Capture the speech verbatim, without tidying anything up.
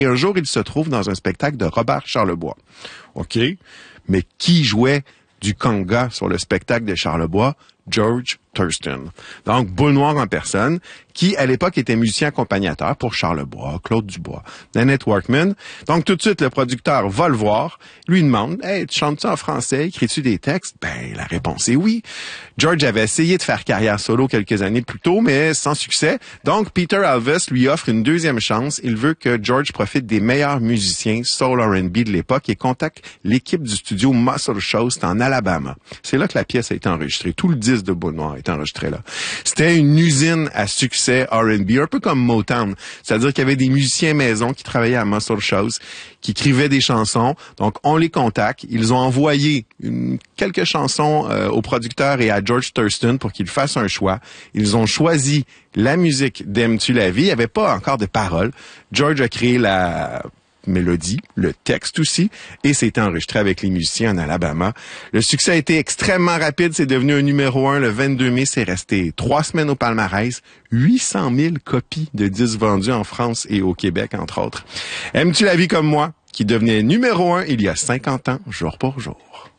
Et un jour, il se trouve dans un spectacle de Robert Charlebois. OK, mais qui jouait du conga sur le spectacle de Charlebois? George Thurston. Donc, Boule Noire en personne, qui, à l'époque, était musicien accompagnateur pour Charlebois, Claude Dubois, Nanette Workman. Donc, tout de suite, le producteur va le voir, lui demande, « Hey, tu chantes-tu en français? Écris-tu des textes? » Ben, la réponse est oui. George avait essayé de faire carrière solo quelques années plus tôt, mais sans succès. Donc, Peter Alves lui offre une deuxième chance. Il veut que George profite des meilleurs musiciens soul R and B de l'époque et contacte l'équipe du studio Muscle Shoals en Alabama. C'est là que la pièce a été enregistrée. Tout le disque de Boule Noire est enregistré là. C'était une usine à succès R and B, un peu comme Motown. C'est-à-dire qu'il y avait des musiciens maison qui travaillaient à Muscle Shoals, qui écrivaient des chansons. Donc, on les contacte. Ils ont envoyé une, quelques chansons euh, au producteur et à George Thurston pour qu'il fasse un choix. Ils ont choisi la musique d'Aimes-tu la vie? Il n'y avait pas encore de paroles. George a créé la mélodie, le texte aussi, et c'était enregistré avec les musiciens en Alabama. Le succès a été extrêmement rapide, c'est devenu un numéro un le vingt-deux mai, c'est resté trois semaines au palmarès, huit cent mille copies de disques vendus en France et au Québec, entre autres. Aimes-tu la vie comme moi? Qui devenait numéro un il y a cinquante ans, jour pour jour.